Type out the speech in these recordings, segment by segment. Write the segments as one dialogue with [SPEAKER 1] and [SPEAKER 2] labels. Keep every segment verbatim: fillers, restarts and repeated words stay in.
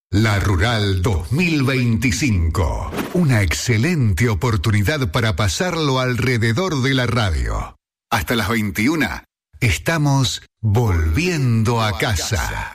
[SPEAKER 1] La Rural dos mil veinticinco. Una excelente oportunidad para pasarlo alrededor de la radio. Hasta las veintiuna. Estamos volviendo a casa.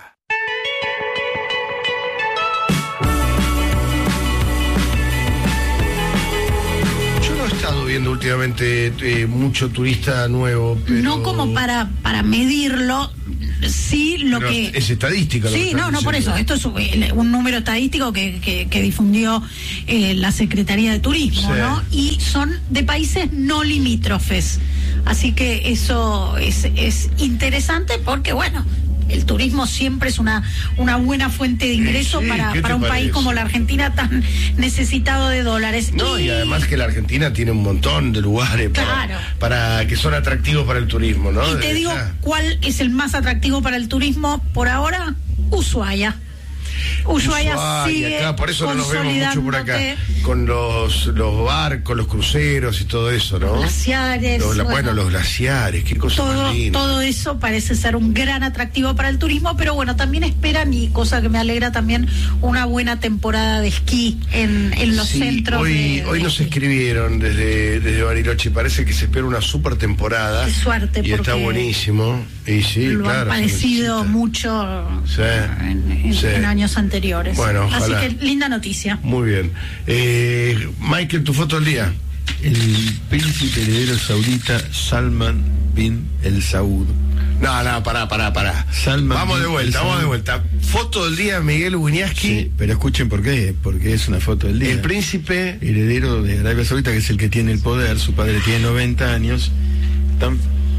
[SPEAKER 2] Viendo últimamente eh, mucho turista nuevo, pero...
[SPEAKER 3] no como para para medirlo, sí lo
[SPEAKER 2] pero
[SPEAKER 3] que
[SPEAKER 2] es estadística.
[SPEAKER 3] Sí, no, no, por eso. Esto es un, un número estadístico que, que, que difundió eh, la Secretaría de Turismo, sí. ¿no? Y son de países no limítrofes. Así que eso es, es interesante porque, bueno, el turismo siempre es una una buena fuente de ingreso sí, para, para un parece? país como la Argentina, tan necesitado de dólares.
[SPEAKER 2] No, y... y además que la Argentina tiene un montón de lugares
[SPEAKER 3] claro.
[SPEAKER 2] para, para que son atractivos para el turismo, ¿no?
[SPEAKER 3] Y te digo, ah. ¿cuál es el más atractivo para el turismo por ahora? Ushuaia. Ushuaia, Ushuaia sigue
[SPEAKER 2] acá, por eso no nos vemos mucho por acá con los los barcos, los cruceros y todo eso, ¿no?
[SPEAKER 3] Glaciares.
[SPEAKER 2] Los, bueno, bueno, los glaciares, qué cosa
[SPEAKER 3] todo,
[SPEAKER 2] más linda.
[SPEAKER 3] Todo eso parece ser un gran atractivo para el turismo, pero bueno, también esperan, y cosa que me alegra también, una buena temporada de esquí en, en los
[SPEAKER 2] sí,
[SPEAKER 3] centros.
[SPEAKER 2] Hoy,
[SPEAKER 3] de, de
[SPEAKER 2] hoy nos escribieron desde, desde Bariloche, parece que se espera una super temporada.
[SPEAKER 3] Qué suerte,
[SPEAKER 2] y está buenísimo. Y sí,
[SPEAKER 3] lo
[SPEAKER 2] claro,
[SPEAKER 3] han padecido mucho
[SPEAKER 2] sí,
[SPEAKER 3] en, en,
[SPEAKER 2] sí.
[SPEAKER 3] en años anteriores.
[SPEAKER 2] Bueno, ojalá.
[SPEAKER 3] Así que linda noticia.
[SPEAKER 2] Muy bien. Eh, Michael, tu foto del día.
[SPEAKER 4] El príncipe heredero saudita Salman bin el Saud.
[SPEAKER 2] No, no, pará, pará, pará.
[SPEAKER 4] Salman
[SPEAKER 2] vamos de vuelta, vamos de vuelta. Foto del día, Miguel Wiñaski.
[SPEAKER 4] Sí, pero escuchen por qué, porque es una foto del día.
[SPEAKER 2] El príncipe
[SPEAKER 4] heredero de Arabia Saudita, que es el que tiene el poder, su padre tiene noventa años, están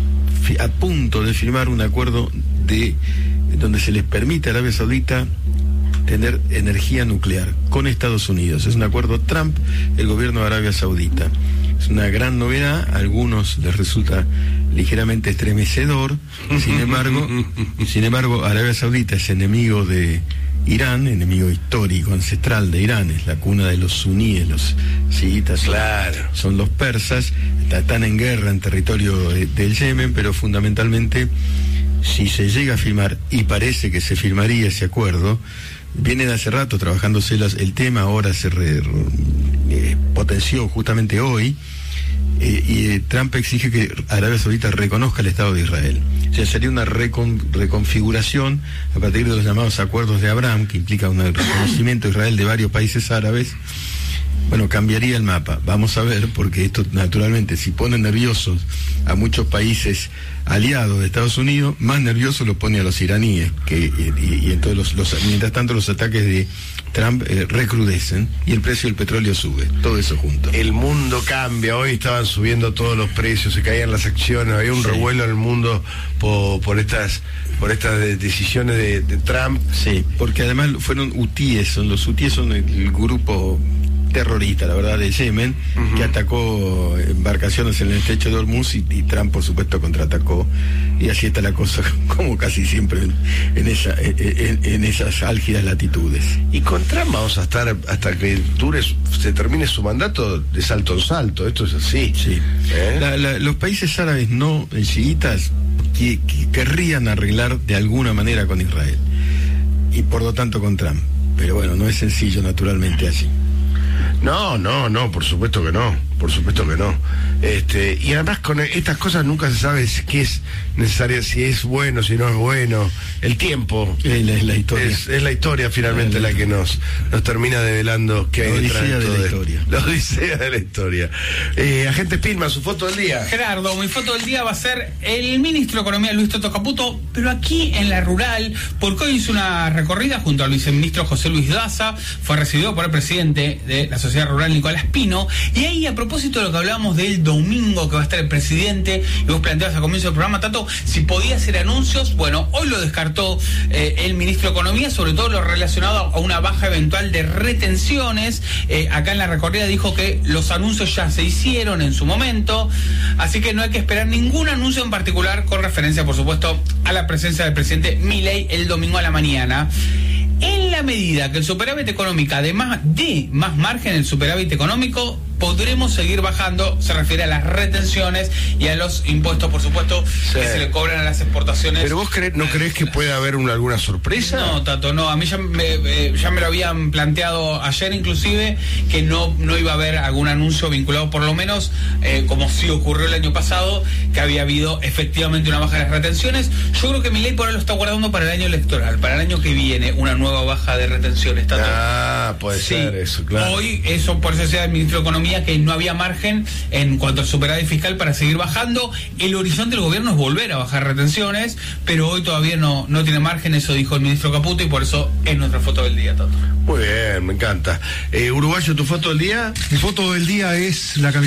[SPEAKER 4] a punto de firmar un acuerdo de donde se les permite a Arabia Saudita tener energía nuclear con Estados Unidos. Es un acuerdo Trump, el gobierno de Arabia Saudita. Es una gran novedad, a algunos les resulta ligeramente estremecedor, sin embargo, sin embargo, Arabia Saudita es enemigo de Irán, enemigo histórico, ancestral de Irán, es la cuna de los suníes, los chiitas,
[SPEAKER 2] claro.
[SPEAKER 4] son los persas, están en guerra en territorio de, del Yemen, pero fundamentalmente, si se llega a firmar, y parece que se firmaría ese acuerdo, viene de hace rato trabajándose las, el tema, ahora se re, eh, potenció justamente hoy, eh, y eh, Trump exige que Arabia Saudita reconozca el Estado de Israel. O sea, sería una recon, reconfiguración a partir de los llamados acuerdos de Abraham, que implica un reconocimiento de Israel de varios países árabes. Bueno, cambiaría el mapa. Vamos a ver, porque esto naturalmente, si pone nerviosos a muchos países aliados de Estados Unidos, más nervioso lo pone a los iraníes, que y, y entonces los, los, mientras tanto los ataques de Trump eh, recrudecen y el precio del petróleo sube, todo eso junto.
[SPEAKER 2] El mundo cambia, hoy estaban subiendo todos los precios, se caían las acciones, había un sí. revuelo en el mundo por, por estas por estas de, decisiones de, de Trump.
[SPEAKER 4] Sí, porque además fueron hutíes, son los hutíes son el, el grupo terrorista, la verdad, de Yemen, uh-huh. que atacó embarcaciones en el estrecho de Hormuz y, y Trump, por supuesto, contraatacó. Y así está la cosa, como casi siempre en, en, esa, en, en esas álgidas latitudes.
[SPEAKER 2] Y con Trump vamos a estar hasta que dure, se termine su mandato de salto en salto. Esto es así.
[SPEAKER 4] Sí. ¿Eh? La, la, los países árabes no chiitas que, que querrían arreglar de alguna manera con Israel. Y por lo tanto con Trump. Pero bueno, no es sencillo, naturalmente, así.
[SPEAKER 2] No, no, no, por supuesto que no, por supuesto que no. Este, y además con estas cosas nunca se sabe qué es necesario, si es bueno, si no es bueno. El tiempo
[SPEAKER 4] es la, es la historia.
[SPEAKER 2] Es, es la historia finalmente la, la que nos, nos termina develando qué hay detrás de todo
[SPEAKER 4] de la historia.
[SPEAKER 2] La odisea de la historia. Eh, agente Pilma, su foto del día.
[SPEAKER 5] Gerardo, mi foto del día va a ser el ministro de Economía Luis Toto Caputo, pero aquí en la rural, porque hoy hizo una recorrida junto al viceministro José Luis Daza, fue recibido por el presidente de la Sociedad Rural Nicolás Pino, y ahí a propósito de lo que hablábamos del domingo que va a estar el presidente, y vos planteabas al comienzo del programa, Tato, si podía hacer anuncios, bueno, hoy lo descartó eh, el ministro de Economía, sobre todo lo relacionado a una baja eventual de retenciones. Eh, acá en la recorrida dijo que los anuncios ya se hicieron en su momento, así que no hay que esperar ningún anuncio en particular, con referencia, por supuesto, a la presencia del presidente Milei el domingo a la mañana. En la medida que el superávit económico, además de más margen, el superávit económico podremos seguir bajando. Se refiere a las retenciones y a los impuestos, por supuesto,
[SPEAKER 2] sí.
[SPEAKER 5] que se le cobran a las exportaciones.
[SPEAKER 2] Pero vos crees, ¿no crees que puede haber una, alguna sorpresa?
[SPEAKER 5] No, Tato, no. A mí ya me, eh, ya me lo habían planteado ayer inclusive, que no, no iba a haber algún anuncio vinculado, por lo menos, eh, como sí ocurrió el año pasado, que había habido efectivamente una baja de las retenciones. Yo creo que Milei por ahí lo está guardando para el año electoral, para el año que viene, una nueva baja de retenciones, Tato.
[SPEAKER 2] Ah, puede
[SPEAKER 5] Sí.
[SPEAKER 2] ser eso, claro.
[SPEAKER 5] Hoy, eso por eso decía el ministro de Economía, que no había margen en cuanto al superávit fiscal para seguir bajando. El horizonte del gobierno es volver a bajar retenciones, pero hoy todavía no, no tiene margen, eso dijo el ministro Caputo, y por eso es nuestra foto del día, Tato.
[SPEAKER 2] Muy bien, me encanta. Eh, Uruguayo, ¿tu foto del día?
[SPEAKER 6] Mi foto del día es la camiseta